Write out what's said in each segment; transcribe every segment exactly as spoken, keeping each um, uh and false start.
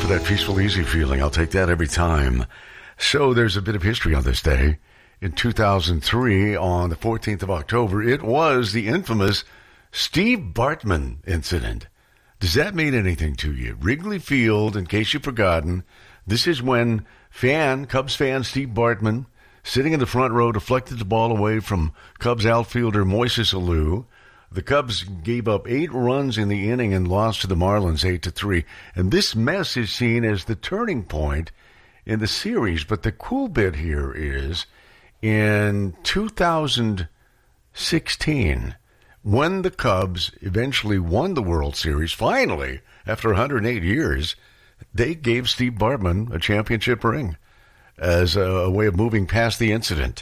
for that peaceful, easy feeling. I'll take that every time. So there's a bit of history on this day. In two thousand three, on the fourteenth of October, it was the infamous Steve Bartman incident. Does that mean anything to you? Wrigley Field, in case you've forgotten, this is when fan, Cubs fan Steve Bartman, sitting in the front row, deflected the ball away from Cubs outfielder Moises Alou. The Cubs gave up eight runs in the inning and lost to the Marlins eight to three. And this mess is seen as the turning point in the series. But the cool bit here is in two thousand sixteen, when the Cubs eventually won the World Series, finally, after one hundred eight years, they gave Steve Bartman a championship ring as a, a way of moving past the incident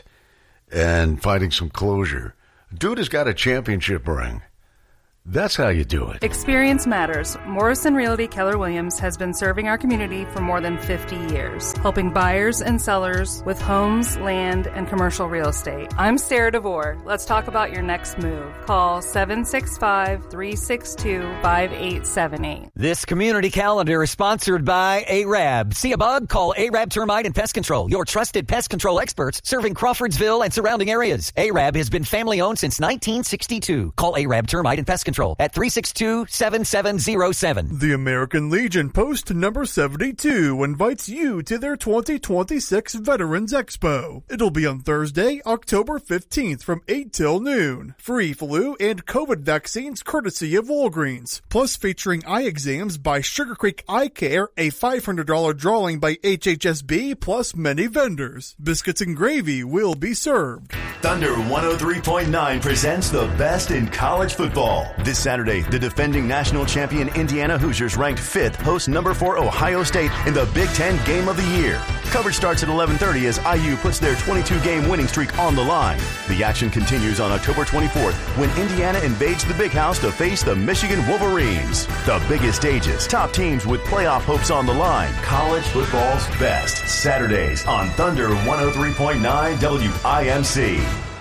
and finding some closure. Dude has got a championship ring. That's how you do it. Experience matters. Morrison Realty Keller Williams has been serving our community for more than fifty years, helping buyers and sellers with homes, land, and commercial real estate. I'm Sarah DeVore. Let's talk about your next move. Call seven six five, three six two, five eight seven eight. This community calendar is sponsored by A R A B. See a bug? Call A R A B Termite and Pest Control, your trusted pest control experts serving Crawfordsville and surrounding areas. A R A B has been family-owned since nineteen sixty-two. Call A R A B Termite and Pest Control at three six two, seven seven zero seven. The American Legion Post number seventy-two invites you to their twenty twenty-six Veterans Expo. It'll be on Thursday, October fifteenth from eight till noon. Free flu and COVID vaccines courtesy of Walgreens. Plus featuring eye exams by Sugar Creek Eye Care, a five hundred dollars drawing by H H S B, plus many vendors. Biscuits and gravy will be served. Thunder one oh three point nine presents the best in college football. This Saturday, the defending national champion Indiana Hoosiers, ranked fifth, host number four Ohio State in the Big Ten Game of the Year. Coverage starts at eleven thirty as I U puts their twenty-two game winning streak on the line. The action continues on October twenty-fourth when Indiana invades the Big House to face the Michigan Wolverines. The biggest stages, top teams with playoff hopes on the line. College football's best. Saturdays on Thunder one oh three point nine W I M C.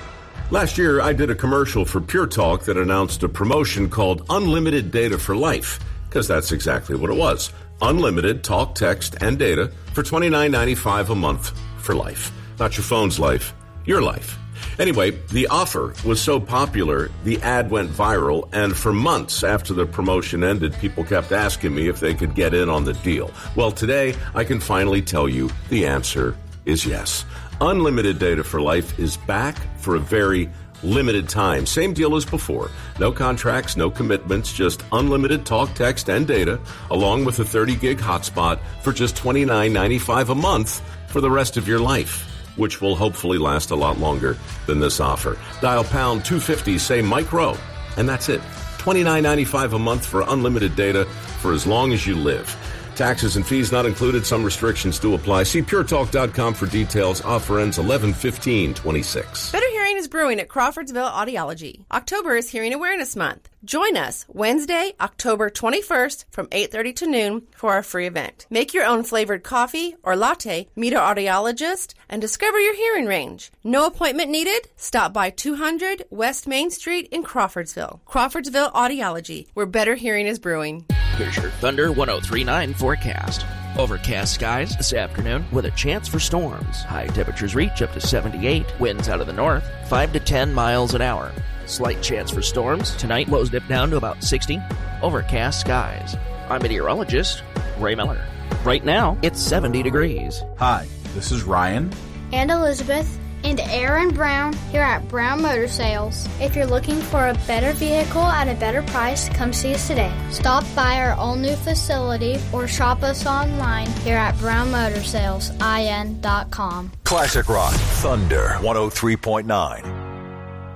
Last year, I did a commercial for Pure Talk that announced a promotion called Unlimited Data for Life, because that's exactly what it was. Unlimited talk, text, and data for twenty-nine ninety-five a month for life. Not your phone's life, your life. Anyway, the offer was so popular, the ad went viral, and for months after the promotion ended, people kept asking me if they could get in on the deal. Well, today, I can finally tell you the answer is yes. Unlimited Data for Life is back for a very limited time. Same deal as before. No contracts, no commitments, just unlimited talk, text, and data, along with a thirty gig hotspot for just twenty-nine ninety-five a month for the rest of your life, which will hopefully last a lot longer than this offer. Dial pound two fifty, say Mike Rowe, and that's it. twenty-nine ninety-five a month for unlimited data for as long as you live. Taxes and fees not included. Some restrictions do apply. See pure talk dot com for details. Offer ends eleven fifteen twenty-six. Better Hearing is brewing at Crawfordsville Audiology. October is Hearing Awareness Month. Join us Wednesday, October twenty-first from eight thirty to noon for our free event. Make your own flavored coffee or latte, meet our audiologist, and discover your hearing range. No appointment needed? Stop by two hundred West Main Street in Crawfordsville. Crawfordsville Audiology, where better hearing is brewing. Here's your Thunder one oh three point nine forecast. Overcast skies this afternoon with a chance for storms. High temperatures reach up to seventy-eight. Winds out of the north, five to ten miles an hour. Slight chance for storms. Tonight, lows dip down to about sixty. Overcast skies. I'm meteorologist Ray Miller. Right now, it's seventy degrees. Hi, this is Ryan. And Elizabeth. And Aaron Brown here at Brown Motor Sales. If you're looking for a better vehicle at a better price, come see us today. Stop by our all-new facility or shop us online here at brown motor sales in dot com. Classic Rock, Thunder one oh three point nine.